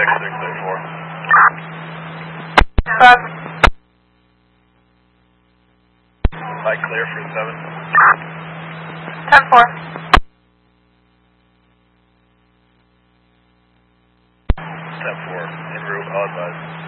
664. High clear for 7. 10-4. 10-4. En route, all advised.